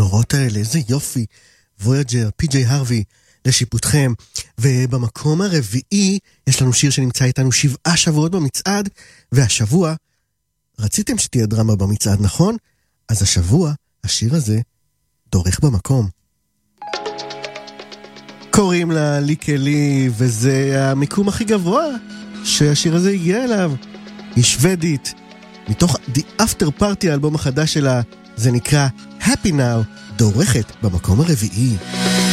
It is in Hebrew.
הכינורות האלה, איזה יופי. וויג'ר, פי.ג'יי הרווי, לשיפוטכם. ובמקום הרביעי, יש לנו שיר שנמצא איתנו 7 שבועות במצעד, והשבוע, רציתם שתהיה דרמה במצעד, נכון? אז השבוע, השיר הזה, דורך במקום. קוראים לה ליקלי, וזה המיקום הכי גבוה שהשיר הזה הגיע אליו. היא שוודית, מתוך The After Party, האלבום החדש שלה, זה נקרא Happy Now, דורכת במקום הרביעי.